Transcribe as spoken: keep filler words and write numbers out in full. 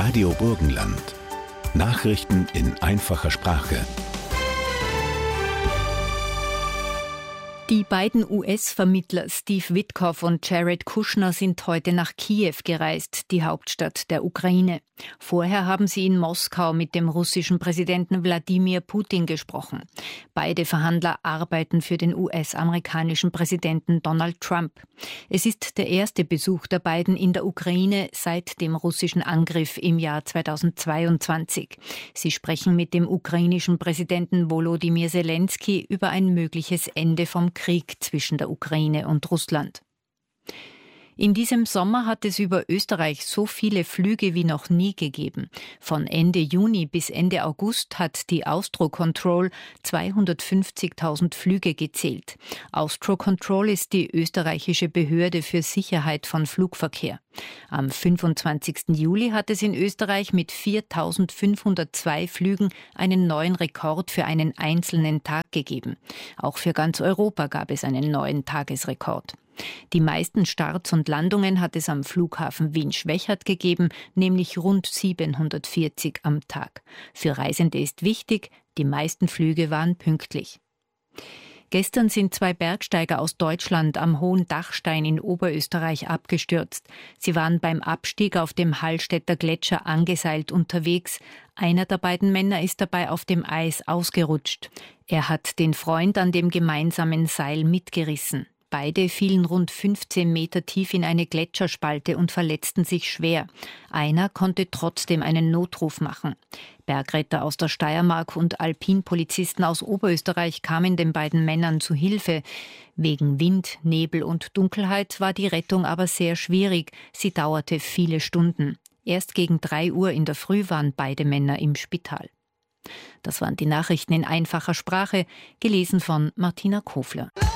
Radio Burgenland. Nachrichten in einfacher Sprache. Die beiden U S-Vermittler Steve Witkoff und Jared Kushner sind heute nach Kiew gereist, die Hauptstadt der Ukraine. Vorher haben sie in Moskau mit dem russischen Präsidenten Wladimir Putin gesprochen. Beide Verhandler arbeiten für den U S-amerikanischen Präsidenten Donald Trump. Es ist der erste Besuch der beiden in der Ukraine seit dem russischen Angriff im Jahr zweitausendzweiundzwanzig. Sie sprechen mit dem ukrainischen Präsidenten Volodymyr Zelensky über ein mögliches Ende vom Krieg zwischen der Ukraine und Russland. In diesem Sommer hat es über Österreich so viele Flüge wie noch nie gegeben. Von Ende Juni bis Ende August hat die Austrocontrol zweihundertfünfzigtausend Flüge gezählt. Austrocontrol ist die österreichische Behörde für Sicherheit von Flugverkehr. Am fünfundzwanzigsten Juli hat es in Österreich mit viertausendfünfhundertzwei Flügen einen neuen Rekord für einen einzelnen Tag gegeben. Auch für ganz Europa gab es einen neuen Tagesrekord. Die meisten Starts und Landungen hat es am Flughafen Wien-Schwechat gegeben, nämlich rund siebenhundertvierzig am Tag. Für Reisende ist wichtig, die meisten Flüge waren pünktlich. Gestern sind zwei Bergsteiger aus Deutschland am Hohen Dachstein in Oberösterreich abgestürzt. Sie waren beim Abstieg auf dem Hallstätter Gletscher angeseilt unterwegs. Einer der beiden Männer ist dabei auf dem Eis ausgerutscht. Er hat den Freund an dem gemeinsamen Seil mitgerissen. Beide fielen rund fünfzehn Meter tief in eine Gletscherspalte und verletzten sich schwer. Einer konnte trotzdem einen Notruf machen. Bergretter aus der Steiermark und Alpinpolizisten aus Oberösterreich kamen den beiden Männern zu Hilfe. Wegen Wind, Nebel und Dunkelheit war die Rettung aber sehr schwierig. Sie dauerte viele Stunden. Erst gegen drei Uhr in der Früh waren beide Männer im Spital. Das waren die Nachrichten in einfacher Sprache, gelesen von Martina Kofler.